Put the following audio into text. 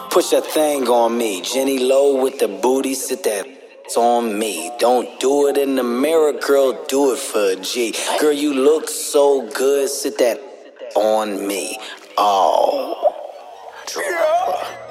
Push that thing on me. Jenny Low with the booty, sit that on me. Don't do it in the mirror, girl, do it for a G. Girl, you look so good, sit that on me. Oh. Yeah.